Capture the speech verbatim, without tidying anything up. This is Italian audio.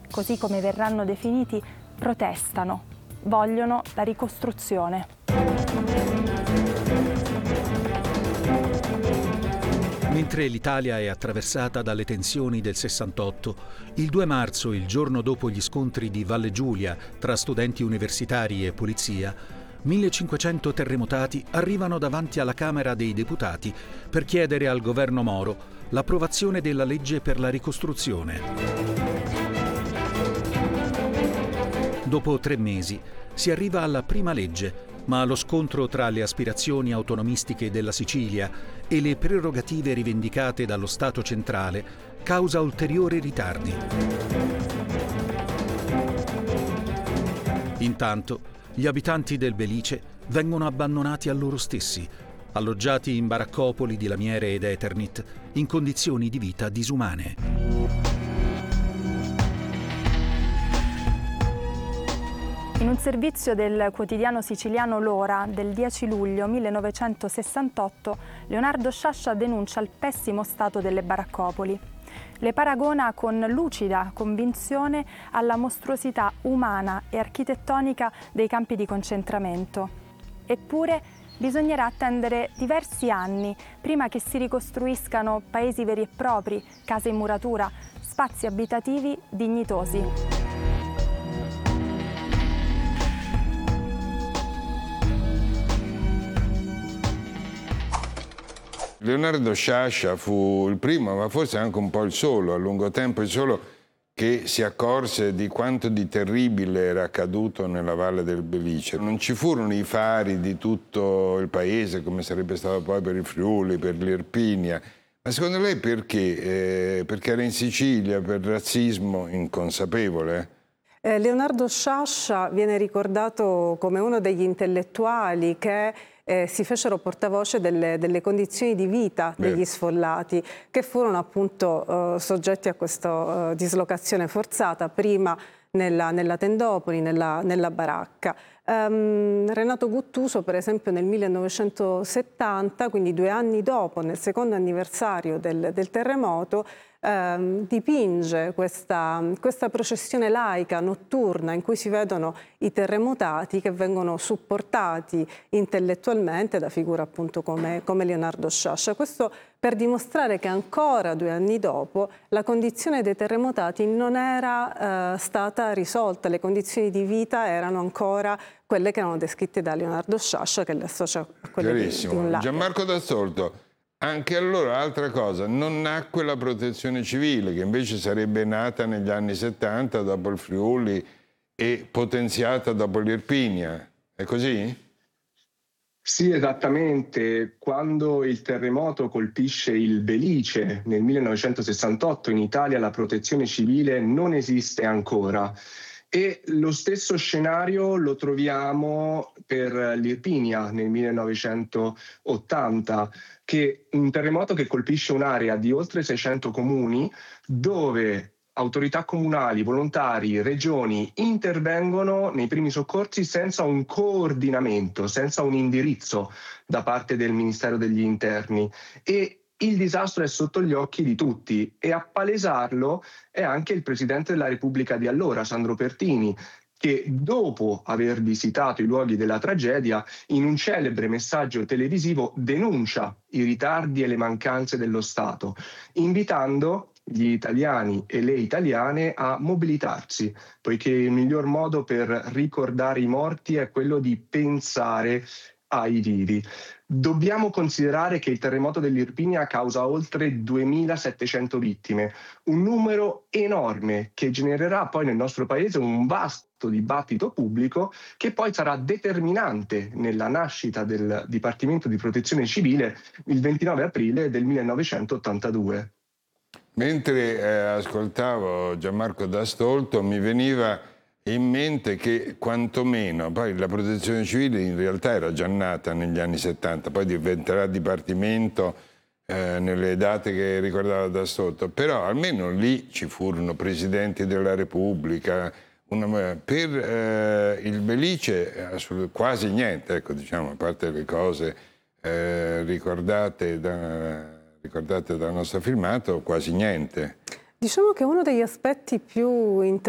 così come verranno definiti, protestano, vogliono la ricostruzione. Mentre l'Italia è attraversata dalle tensioni del sessantotto, il due marzo, il giorno dopo gli scontri di Valle Giulia tra studenti universitari e polizia, millecinquecento terremotati arrivano davanti alla Camera dei Deputati per chiedere al governo Moro l'approvazione della legge per la ricostruzione. Dopo tre mesi si arriva alla prima legge, ma lo scontro tra le aspirazioni autonomistiche della Sicilia e le prerogative rivendicate dallo Stato centrale causa ulteriori ritardi. Intanto, gli abitanti del Belice vengono abbandonati a loro stessi, alloggiati in baraccopoli di lamiere ed Eternit, in condizioni di vita disumane. In un servizio del quotidiano siciliano L'Ora del dieci luglio millenovecentosessantotto, Leonardo Sciascia denuncia il pessimo stato delle baraccopoli. Le paragona con lucida convinzione alla mostruosità umana e architettonica dei campi di concentramento. Eppure bisognerà attendere diversi anni prima che si ricostruiscano paesi veri e propri, case in muratura, spazi abitativi dignitosi. Leonardo Sciascia fu il primo, ma forse anche un po' il solo, a lungo tempo il solo, che si accorse di quanto di terribile era accaduto nella Valle del Belice. Non ci furono i fari di tutto il paese, come sarebbe stato poi per il Friuli, per l'Irpinia. Ma secondo lei perché? Eh, perché era in Sicilia, per razzismo inconsapevole? Eh, Leonardo Sciascia viene ricordato come uno degli intellettuali che eh, si fecero portavoce delle, delle condizioni di vita degli Beh. sfollati, che furono appunto eh, soggetti a questa eh, dislocazione forzata, prima nella, nella tendopoli, nella, nella baracca. Um, Renato Guttuso, per esempio, nel millenovecentosettanta, quindi due anni dopo, nel secondo anniversario del, del terremoto, ehm, dipinge questa, questa processione laica notturna in cui si vedono i terremotati che vengono supportati intellettualmente da figure appunto come, come Leonardo Sciascia. Questo per dimostrare che ancora due anni dopo la condizione dei terremotati non era eh, stata risolta, le condizioni di vita erano ancora quelle che erano descritte da Leonardo Sciascia, che le associa a quelle di, di un lago. Gianmarco D'Astolto, anche allora altra cosa, non nacque la protezione civile, che invece sarebbe nata negli anni settanta dopo il Friuli e potenziata dopo l'Irpinia, è così? Sì, esattamente. Quando il terremoto colpisce il Belice nel millenovecentosessantotto, in Italia la protezione civile non esiste ancora. E lo stesso scenario lo troviamo per l'Irpinia nel millenovecentottanta, che un terremoto che colpisce un'area di oltre seicento comuni, dove autorità comunali, volontari, regioni intervengono nei primi soccorsi senza un coordinamento, senza un indirizzo da parte del Ministero degli Interni. E il disastro è sotto gli occhi di tutti, e a palesarlo è anche il Presidente della Repubblica di allora, Sandro Pertini, che dopo aver visitato i luoghi della tragedia, in un celebre messaggio televisivo denuncia i ritardi e le mancanze dello Stato, invitando gli italiani e le italiane a mobilitarsi, poiché il miglior modo per ricordare i morti è quello di pensare ai vivi. Dobbiamo considerare che il terremoto dell'Irpinia causa oltre duemilasettecento vittime, un numero enorme che genererà poi nel nostro paese un vasto dibattito pubblico che poi sarà determinante nella nascita del Dipartimento di Protezione Civile il ventinove aprile del millenovecentottantadue. Mentre eh, ascoltavo Gianmarco D'Astolto mi veniva in mente che quantomeno poi la protezione civile in realtà era già nata negli anni settanta, poi diventerà dipartimento eh, nelle date che ricordava D'Astolto, però almeno lì ci furono presidenti della Repubblica, una, per eh, il Belice quasi niente, ecco, diciamo, a parte le cose eh, ricordate da... ricordate dal nostro filmato, quasi niente. Diciamo che uno degli aspetti più interessanti